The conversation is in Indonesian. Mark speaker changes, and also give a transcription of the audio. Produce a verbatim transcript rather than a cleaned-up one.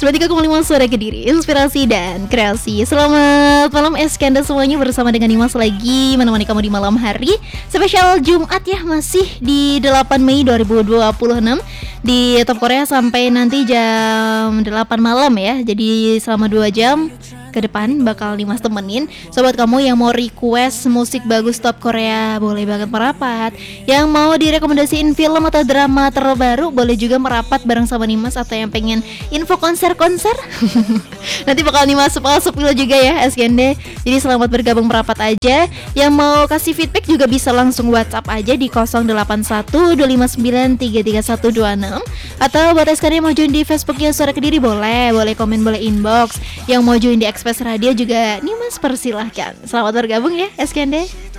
Speaker 1: sembilan puluh tiga koma lima Suara Kediri, inspirasi dan kreasi. Selamat malam Eskanda semuanya, bersama dengan Nimas lagi menemani kamu di malam hari spesial Jumat ya, masih di delapan Mei dua ribu dua puluh enam di Top Korea sampai nanti jam delapan malam ya. Jadi selama dua jam ke depan bakal Nimas temenin. Sobat kamu yang mau request musik bagus Top Korea boleh banget merapat. Yang mau direkomendasiin film atau drama terbaru boleh juga merapat bareng sama Nimas. Atau yang pengen info konser-konser nanti bakal Nimas sepil juga ya S K N D. Jadi selamat bergabung merapat aja. Yang mau kasih feedback juga bisa langsung WhatsApp aja di nol delapan satu dua lima sembilan tiga tiga satu dua enam. Atau buat S K N D yang mau join di Facebooknya Suara Kediri boleh, boleh komen, boleh inbox. Yang mau join di Express Radio juga Nimas persilahkan. Selamat bergabung ya S K N D.